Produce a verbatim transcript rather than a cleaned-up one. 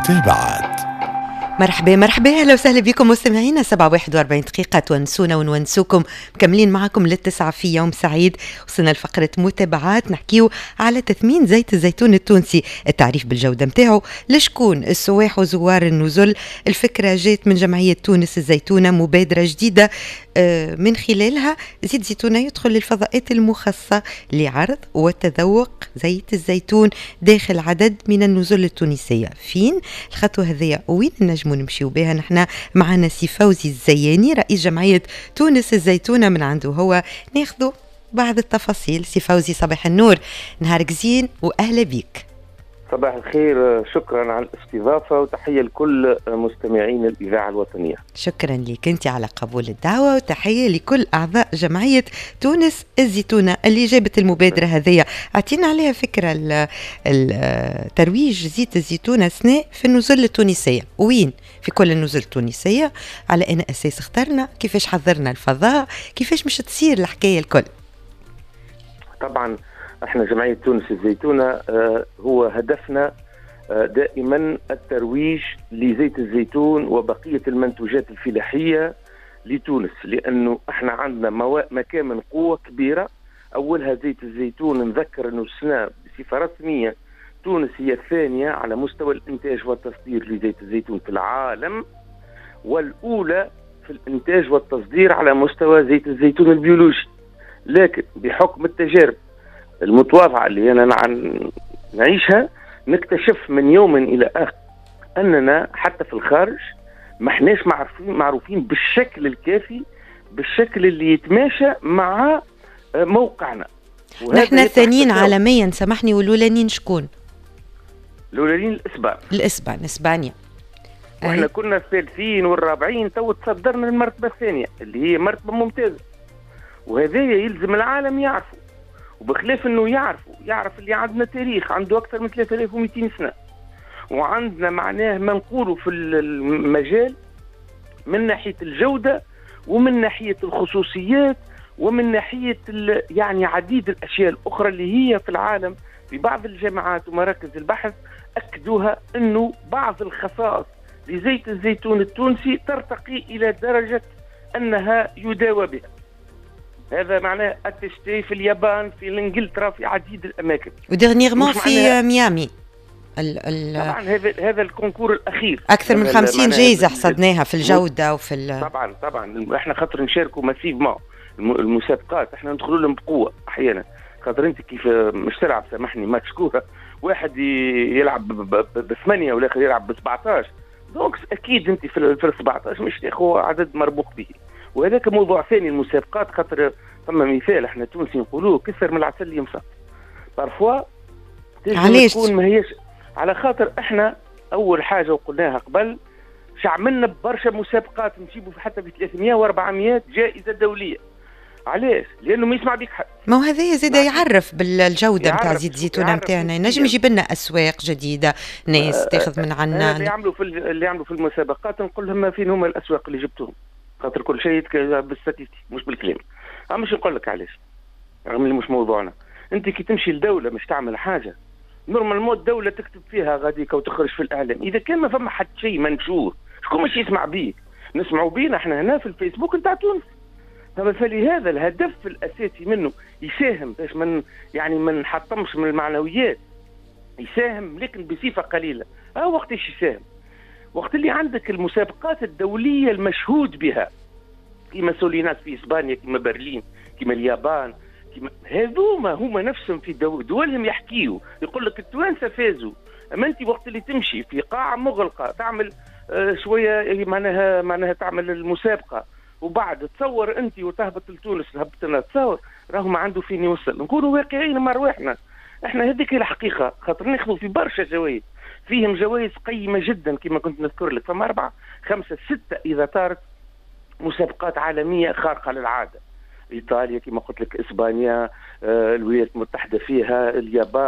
متابعات. مرحبا مرحبا اهلا وسهلا بكم مستمعينا. سبعة واحد وأربعين دقيقة تونسونا ونونسوكم، مكملين معكم للتسعة في يوم سعيد. وصلنا لفقرة متابعات نحكيو على تثمين زيت الزيتون التونسي، التعريف بالجودة متاعه لشكون السواح وزوار النزل. الفكرة جات من جمعية تونس الزيتونة، مبادرة جديدة من خلالها زيت زيتونة يدخل للفضاءات المخصصة لعرض وتذوق زيت الزيتون داخل عدد من النزل التونسية. فين الخطوة هذه وين نجمو نمشيو بها؟ نحن معنا سي فوزي الزياني رئيس جمعية تونس الزيتونة، من عنده هو ناخذوا بعض التفاصيل. سي فوزي صباح النور، نهارك زين وأهلا بيك. صباح الخير، شكرا على الاستضافة وتحية لكل مستمعين الإذاعة الوطنية. شكرا لك أنت على قبول الدعوة، وتحية لكل أعضاء جمعية تونس الزيتونة اللي جابت المبادرة هذه. أعطينا عليها فكرة الترويج زيت الزيتونة أثناء في النزل التونسية، وين في كل النزل التونسية، على أن أساس اخترنا، كيفاش حضرنا الفضاء، كيفاش مش تصير الحكاية الكل. طبعا احنا جمعية تونس الزيتونة آه هو هدفنا آه دائما الترويج لزيت الزيتون وبقية المنتوجات الفلاحية لتونس، لأنه احنا عندنا مكامن قوة كبيرة. أولها زيت الزيتون، نذكر أنه السنة بصفة رسمية تونس هي الثانية على مستوى الإنتاج والتصدير لزيت الزيتون في العالم، والأولى في الإنتاج والتصدير على مستوى زيت الزيتون البيولوجي. لكن بحكم التجارب المتواضعة اللي أنا نعيشها نكتشف من يوم إلى آخر أننا حتى في الخارج ما احناش معروفين معروفين بالشكل الكافي، بالشكل اللي يتماشى مع موقعنا. نحن الثانيين عالميا، سامحني، والأولانيين شكون؟ الأولانيين الإسبان الإسبان إسبانيا، واحنا كنا الثالثين والرابعين، تو تصدرنا المرتبة الثانية اللي هي مرتبة ممتازة. وهذا يلزم العالم يعرفوا، وبخلاف انه يعرفوا يعرف اللي عندنا تاريخ عنده اكثر من ثلاثة آلاف ومئتين سنه، وعندنا معناه ما نقوله في المجال من ناحيه الجوده ومن ناحيه الخصوصيات ومن ناحيه يعني عديد الاشياء الاخرى اللي هي في العالم في بعض الجامعات ومراكز البحث اكدوها انه بعض الخصائص لزيت الزيتون التونسي ترتقي الى درجه انها يداوى بها. هذا معناه التشتي في اليابان، في انجلترا، في عديد الاماكن، وديرنيغمون في ميامي. ال ال طبعا هذا هذا الكونكور الاخير اكثر من خمسين جائزه حصدناها في الجوده وفي ال... طبعا طبعا احنا خاطر نشاركوا ماسيفمون المسابقات، احنا ندخلوا لهم بقوه احيانا، خاطر انت كيف مش تلعب، سامحني، ماتش كوره واحد يلعب بثمانيه والاخر يلعب ب سبعطاش، دونك اكيد انت في ال سبعطاش مش تاخذ عدد مربوق به. وهذاك موضوع ثاني المسابقات، خاطر ثم مثال احنا تونسي نقولوه كثر من العسل يمسك بارفوا. علاش تكون ما هيش على خاطر احنا اول حاجه وقلناها قبل شعملنا ببرشا مسابقات نجيبوا حتى ب ثلاثمئة وأربعمئة جائزه دوليه. علاش؟ لانه ما يسمع بك حد. ما هو هذا زاد يعرف بالجوده نتاع زيت الزيتون نتاعنا، نجم يجيب لنا اسواق جديده، ناس تاخذ من عنا. اللي يعملوا في اللي يعملوا في المسابقات نقول لهم ما فين هما الاسواق اللي جبتوهم، خاطر كل شيء بالستاتيستيك مش بالكلام. أنا مش نقول لك علاش، رغم اللي مش موضوعنا. انت كي تمشي لدوله مش تعمل حاجه نورمالمون الدوله تكتب فيها غاديك وتخرج في الاعلام. اذا كان ما فما حد شيء منشور شكون مش يسمع بيك؟ نسمعوا بينا احنا هنا في الفيسبوك نتاع تونس. فلهذا الهدف الاساسي منه يساهم باش من يعني ما نحطمش من المعنويات، يساهم لكن بصفه قليله. اه وقت ايش يساهم؟ وقت اللي عندك المسابقات الدوليه المشهود بها كما سوليناس في اسبانيا، كما برلين، كما اليابان، كما هذوما هما نفسهم في دولهم يحكيوا، يقول لك التوانسه فازوا. اما انت وقت اللي تمشي في قاعه مغلقه تعمل آه شويه معناها معناها تعمل المسابقه وبعد تصور انت وتهبط لتونس، هبط لنا تصور راهو ما عنده فين يوصل. نكونوا واقعيين مع رواحنا، احنا هذيك هي الحقيقه، خاطر ناخذوا في برشا جوائز، فيهم جوائز قيمه جدا كما كنت نذكر لك، فما اربعه خمسه سته اذا طارت مسابقات عالميه خارقه للعاده. ايطاليا كما قلت لك، اسبانيا، آه، الولايات المتحده فيها، اليابان.